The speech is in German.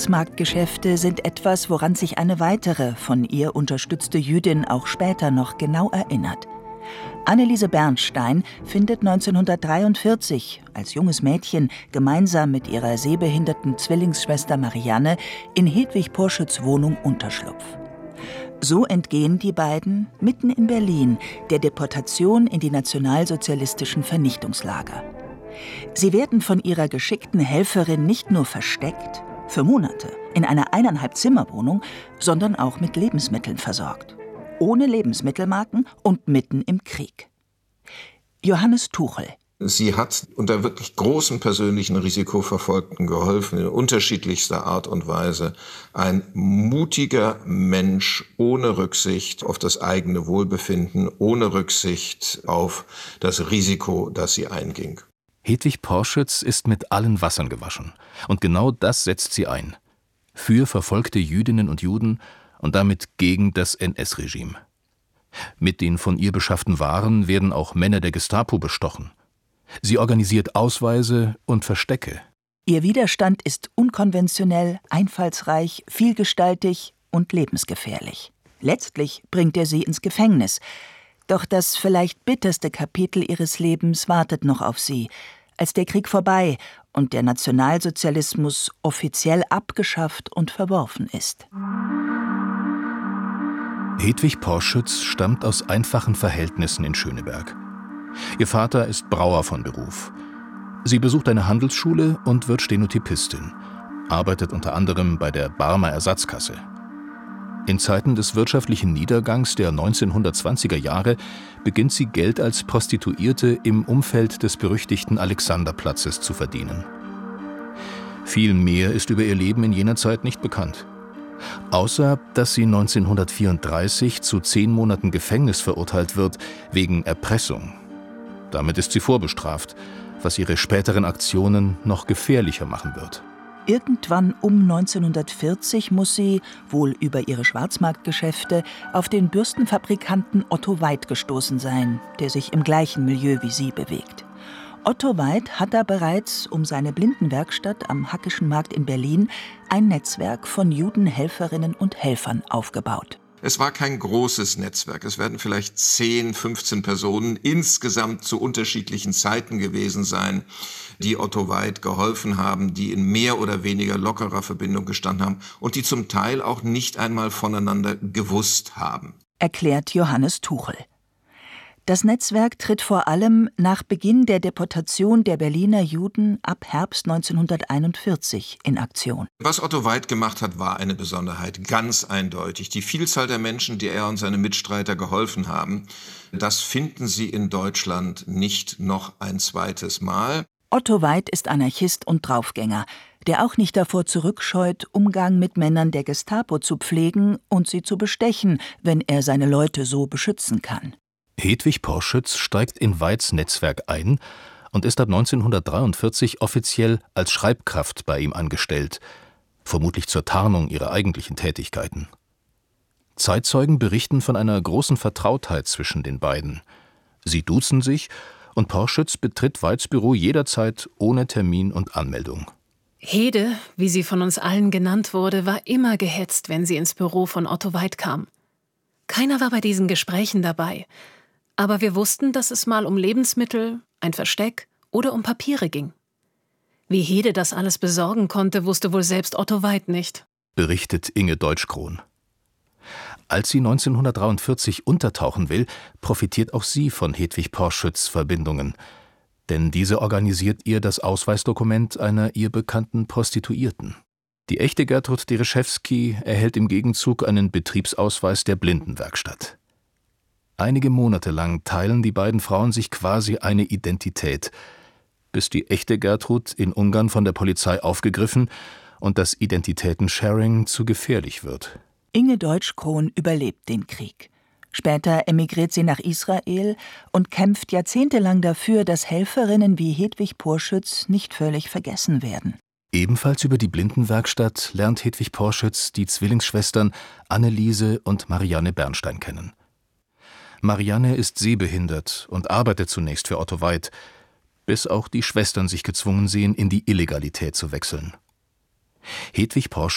Schwarzmarktgeschäfte sind etwas, woran sich eine weitere, von ihr unterstützte Jüdin auch später noch genau erinnert. Anneliese Bernstein findet 1943 als junges Mädchen gemeinsam mit ihrer sehbehinderten Zwillingsschwester Marianne in Hedwig Porschütz' Wohnung Unterschlupf. So entgehen die beiden mitten in Berlin der Deportation in die nationalsozialistischen Vernichtungslager. Sie werden von ihrer geschickten Helferin nicht nur versteckt, für Monate in einer 1,5-Zimmer-Wohnung, sondern auch mit Lebensmitteln versorgt. Ohne Lebensmittelmarken und mitten im Krieg. Johannes Tuchel. Sie hat unter wirklich großem persönlichen Risiko Verfolgten geholfen, in unterschiedlichster Art und Weise. Ein mutiger Mensch ohne Rücksicht auf das eigene Wohlbefinden, ohne Rücksicht auf das Risiko, das sie einging. Hedwig Porschütz ist mit allen Wassern gewaschen. Und genau das setzt sie ein. Für verfolgte Jüdinnen und Juden und damit gegen das NS-Regime. Mit den von ihr beschafften Waren werden auch Männer der Gestapo bestochen. Sie organisiert Ausweise und Verstecke. Ihr Widerstand ist unkonventionell, einfallsreich, vielgestaltig und lebensgefährlich. Letztlich bringt er sie ins Gefängnis. Doch das vielleicht bitterste Kapitel ihres Lebens wartet noch auf sie, als der Krieg vorbei und der Nationalsozialismus offiziell abgeschafft und verworfen ist. Hedwig Porschütz stammt aus einfachen Verhältnissen in Schöneberg. Ihr Vater ist Brauer von Beruf. Sie besucht eine Handelsschule und wird Stenotypistin, arbeitet unter anderem bei der Barmer Ersatzkasse. In Zeiten des wirtschaftlichen Niedergangs der 1920er Jahre beginnt sie Geld als Prostituierte im Umfeld des berüchtigten Alexanderplatzes zu verdienen. Viel mehr ist über ihr Leben in jener Zeit nicht bekannt. Außer, dass sie 1934 zu 10 Monaten Gefängnis verurteilt wird, wegen Erpressung. Damit ist sie vorbestraft, was ihre späteren Aktionen noch gefährlicher machen wird. Irgendwann um 1940 muss sie, wohl über ihre Schwarzmarktgeschäfte, auf den Bürstenfabrikanten Otto Weid gestoßen sein, der sich im gleichen Milieu wie sie bewegt. Otto Weid hat da bereits um seine Blindenwerkstatt am Hackischen Markt in Berlin ein Netzwerk von Judenhelferinnen und Helfern aufgebaut. Es war kein großes Netzwerk. Es werden vielleicht 10, 15 Personen insgesamt zu unterschiedlichen Zeiten gewesen sein, die Otto Weid geholfen haben, die in mehr oder weniger lockerer Verbindung gestanden haben und die zum Teil auch nicht einmal voneinander gewusst haben. Erklärt Johannes Tuchel. Das Netzwerk tritt vor allem nach Beginn der Deportation der Berliner Juden ab Herbst 1941 in Aktion. Was Otto Weid gemacht hat, war eine Besonderheit, ganz eindeutig. Die Vielzahl der Menschen, die er und seine Mitstreiter geholfen haben, das finden Sie in Deutschland nicht noch ein zweites Mal. Otto Weid ist Anarchist und Draufgänger, der auch nicht davor zurückscheut, Umgang mit Männern der Gestapo zu pflegen und sie zu bestechen, wenn er seine Leute so beschützen kann. Hedwig Porschütz steigt in Weids Netzwerk ein und ist ab 1943 offiziell als Schreibkraft bei ihm angestellt, vermutlich zur Tarnung ihrer eigentlichen Tätigkeiten. Zeitzeugen berichten von einer großen Vertrautheit zwischen den beiden. Sie duzen sich und Porschütz betritt Weids Büro jederzeit ohne Termin und Anmeldung. Hede, wie sie von uns allen genannt wurde, war immer gehetzt, wenn sie ins Büro von Otto Weid kam. Keiner war bei diesen Gesprächen dabei. Aber wir wussten, dass es mal um Lebensmittel, ein Versteck oder um Papiere ging. Wie Hede das alles besorgen konnte, wusste wohl selbst Otto Weid nicht, berichtet Inge Deutschkron. Als sie 1943 untertauchen will, profitiert auch sie von Hedwig Porschütz' Verbindungen. Denn diese organisiert ihr das Ausweisdokument einer ihr bekannten Prostituierten. Die echte Gertrud Dereschewski erhält im Gegenzug einen Betriebsausweis der Blindenwerkstatt. Einige Monate lang teilen die beiden Frauen sich quasi eine Identität, bis die echte Gertrud in Ungarn von der Polizei aufgegriffen und das Identitätensharing zu gefährlich wird. Inge Deutschkron überlebt den Krieg. Später emigriert sie nach Israel und kämpft jahrzehntelang dafür, dass Helferinnen wie Hedwig Porschütz nicht völlig vergessen werden. Ebenfalls über die Blindenwerkstatt lernt Hedwig Porschütz die Zwillingsschwestern Anneliese und Marianne Bernstein kennen. Marianne ist sehbehindert und arbeitet zunächst für Otto Weid, bis auch die Schwestern sich gezwungen sehen, in die Illegalität zu wechseln. Hedwig Porschütz